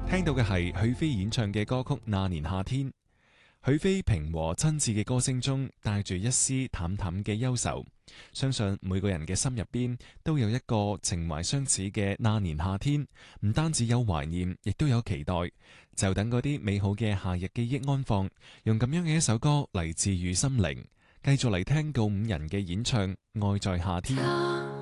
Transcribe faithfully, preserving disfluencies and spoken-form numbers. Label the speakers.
Speaker 1: 聽到嘅係許飛演唱嘅歌曲《那年夏天》。許飛平和親切嘅歌聲中，帶住一絲淡淡嘅憂愁。相信每個人嘅心入邊都有一個情懷相似嘅那年夏天，唔單止有懷念，亦都有期待。就等嗰啲美好嘅夏日記憶安放，用咁樣嘅一首歌嚟治愈心靈。繼續嚟聽告五人嘅演唱《愛在夏天》。